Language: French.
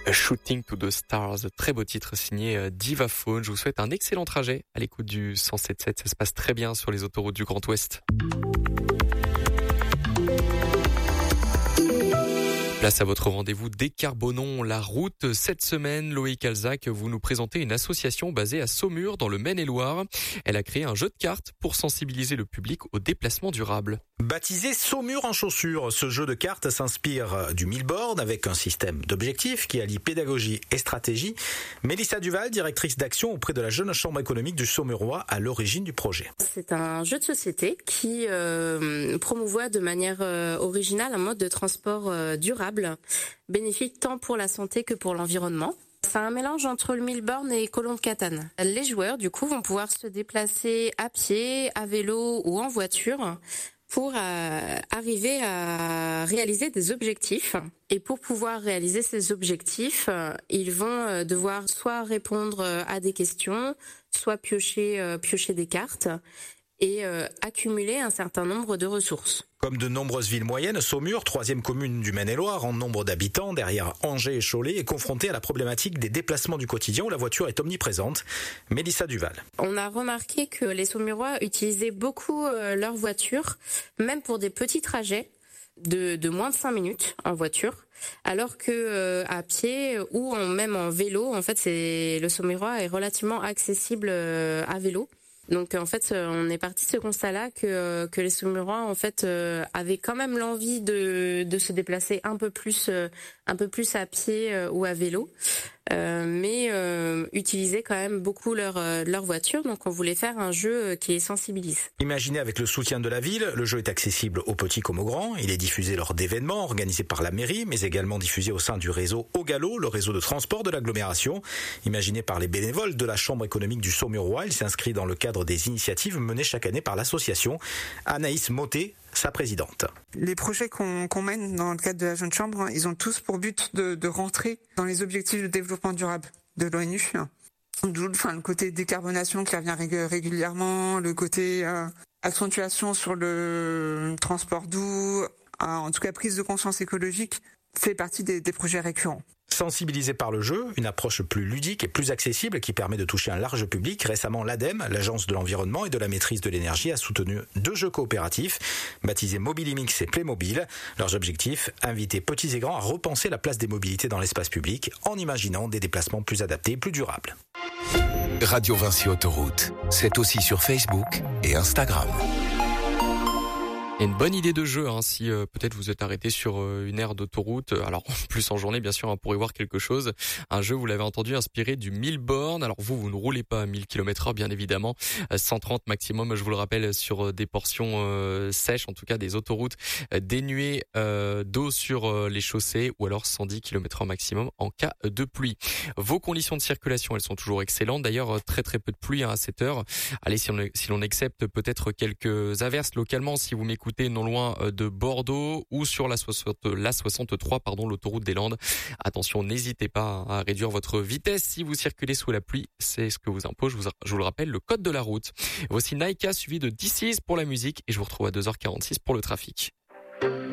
Shooting to the Stars, très beau titre signé Divaphone. Je vous souhaite un excellent trajet à l'écoute du 107.7. Ça se passe très bien sur les autoroutes du Grand Ouest. Place à votre rendez-vous Décarbonons la route. Cette semaine, Loïc Alzac, vous nous présentez une association basée à Saumur dans le Maine-et-Loire. Elle a créé un jeu de cartes pour sensibiliser le public au déplacement durable. Baptisé Saumur en chaussures, ce jeu de cartes s'inspire du Milboard avec un système d'objectifs qui allie pédagogie et stratégie. Mélissa Duval, directrice d'action auprès de la jeune chambre économique du Saumurois, à l'origine du projet. C'est un jeu de société qui promouvoit de manière originale un mode de transport durable, bénéfique tant pour la santé que pour l'environnement. C'est un mélange entre le Milbourne et Colombe Catane. Les joueurs, du coup, vont pouvoir se déplacer à pied, à vélo ou en voiture pour arriver à réaliser des objectifs. Et pour pouvoir réaliser ces objectifs, ils vont devoir soit répondre à des questions, soit piocher des cartes et accumuler un certain nombre de ressources. Comme de nombreuses villes moyennes, Saumur, 3e commune du Maine-et-Loire en nombre d'habitants, derrière Angers et Cholet, est confrontée à la problématique des déplacements du quotidien où la voiture est omniprésente. Mélissa Duval. On a remarqué que les Saumurois utilisaient beaucoup leur voiture, même pour des petits trajets de moins de 5 minutes en voiture, alors que à pied ou même en vélo, en fait, le Saumurois est relativement accessible à vélo. Donc en fait, on est parti de ce constat-là que les Saumurois en fait avaient quand même l'envie de se déplacer un peu plus à pied ou à vélo, mais utilisaient quand même beaucoup leur voiture. Donc on voulait faire un jeu qui les sensibilise. Imaginé avec le soutien de la ville, le jeu est accessible aux petits comme aux grands. Il est diffusé lors d'événements organisés par la mairie, mais également diffusé au sein du réseau Au Galop, le réseau de transport de l'agglomération. Imaginé par les bénévoles de la chambre économique du Saumurois, il s'inscrit dans le cadre des initiatives menées chaque année par l'association. Anaïs Motet, sa présidente. Les projets qu'on mène dans le cadre de la jeune chambre, ils ont tous pour but de rentrer dans les objectifs de développement durable de l'ONU. Le côté décarbonation qui revient régulièrement, le côté accentuation sur le transport doux, en tout cas prise de conscience écologique, fait partie des projets récurrents. Sensibilisé par le jeu, une approche plus ludique et plus accessible qui permet de toucher un large public. Récemment, l'ADEME, l'Agence de l'environnement et de la maîtrise de l'énergie, a soutenu 2 jeux coopératifs baptisés Mobilimix et Playmobil. Leurs objectifs, inviter petits et grands à repenser la place des mobilités dans l'espace public en imaginant des déplacements plus adaptés et plus durables. Radio Vinci Autoroute, c'est aussi sur Facebook et Instagram. Il y a une bonne idée de jeu, si peut-être vous êtes arrêté sur une aire d'autoroute, alors plus en journée bien sûr, pour y voir quelque chose. Un jeu, vous l'avez entendu, inspiré du Milbourne. Alors vous ne roulez pas à 1000 km/h bien évidemment, 130 maximum, je vous le rappelle, sur des portions sèches, en tout cas des autoroutes dénuées d'eau sur les chaussées, ou alors 110 km/h maximum en cas de pluie. Vos conditions de circulation, elles sont toujours excellentes. D'ailleurs, très très peu de pluie à cette heure. Allez, si l'on accepte peut-être quelques averses localement, si vous m'écoutez non loin de Bordeaux ou sur la 63, l'autoroute des Landes. Attention, n'hésitez pas à réduire votre vitesse si vous circulez sous la pluie. C'est ce que vous impose, je vous le rappelle, le code de la route. Voici Naika suivi de DC's pour la musique et je vous retrouve à 2h46 pour le trafic.